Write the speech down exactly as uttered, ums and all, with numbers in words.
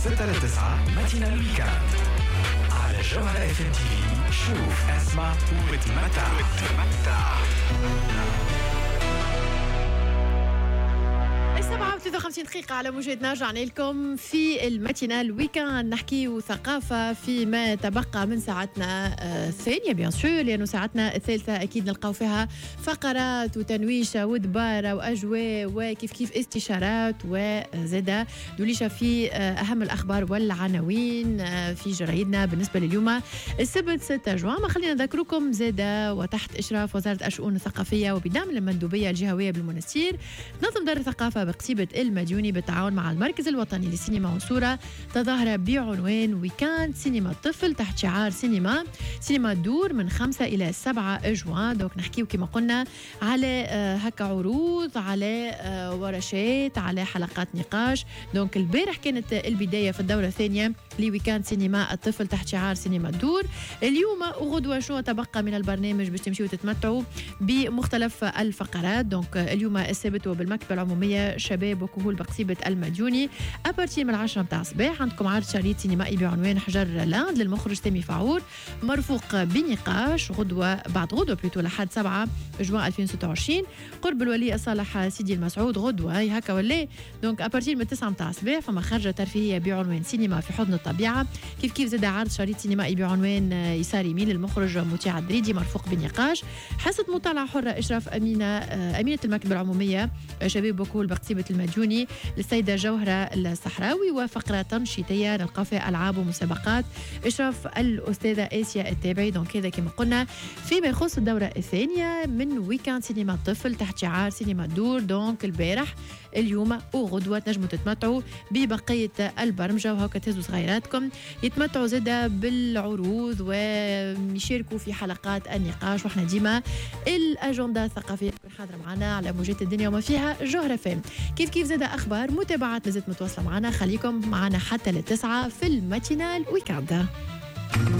ستة لتسعة ماتينال ويكاند على جوهرة اف ام تي في. شوف اسمع وتمتع وتمتع. سبعة وثلاثة وخمسين دقيقة على موجة نرجع لكم في الماتينال ويكاند نحكي ثقافة فيما تبقى من ساعتنا الثانية بيان سور، لأنه ساعتنا الثالثة أكيد نلقاو فيها فقرات وتنويشة ودبارة وأجواء وكيف كيف استشارات وزادة دوليشة في أهم الأخبار والعناوين في جرايدنا بالنسبة لليوم السبت ستة جوان. ما خلينا نذكركم زادة وتحت إشراف وزارة الشؤون الثقافية وبدعم المندوبية الجهوية بالمنستير نظم دار الثقافة بقصيبة المديوني بالتعاون مع المركز الوطني للسينما والصورة تظاهرة بعنوان ويكاند سينما الطفل تحت شعار سينما سينما الدور من خمسة إلى سبعة جوان. دوك نحكيو كما قلنا على هكا عروض، على ورشات، على حلقات نقاش. دونك البارح كانت البداية في الدورة الثانية لويكاند سينما الطفل تحت شعار سينما الدور. اليوم وغدوة شو تبقى من البرنامج باش تمشيو تتمتعوا بمختلف الفقرات. دونك اليوم السبت وبالمكتبة العمومية شباب وكهول بقصيبة المديوني أبارتي من العشرة متاع الصباح عندكم عرض شريط سينمائي بعنوان حجر لاند للمخرج سامي فاعور مرفوق بنقاش غدوة بعد غدوة بلوتو لحد سبعة جوان ألفين وستة وعشرين قرب الولي الصالح سيدي المسعود غدوة هي هكا ولا. دونك أبارتي من التسعة متاع الصباح فما خرجة ترفيهية بعنوان سينما في حضن الطبيعة. كيف كيف زاد عرض شريط سينمائي بعنوان يسار يمين للمخرج مطيع الدريدي مرفوق بنقاش. حصة مطالعة حرة إشراف أمينة أمينة المكتبة العمومية شباب وكهول بقصيبة المديوني للسيدة جوهرة الصحراوي وفقرة تنشيطية نلقى فيها ألعاب ومسابقات إشراف الأستاذة آسيا التابعي. دونك هذا كما قلنا فيما يخص الدورة الثانية من ويكاند سينما الطفل تحت شعار سينما الدور. دونك البارح اليوم وغدوة تنجموا تتمتعوا ببقية البرمجة وهكا تهزوا صغيراتكم يتمتعوا زادة بالعروض ويشاركوا في حلقات النقاش. وإحنا ديما الأجندة الثقافية تكون حاضرة معنا على موجات الدنيا وما فيها جوهرة فام. كيف كيف زادة أخبار متابعات لازم متواصلة معنا. خليكم معنا حتى للتسعة في الماتينال ويكاند.